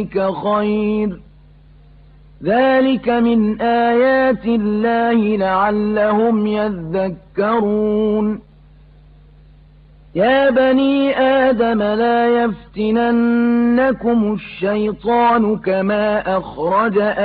خير ذلك من آيات الله لعلهم يذكرون يا بني آدم لا يفتننكم الشيطان كما أخرج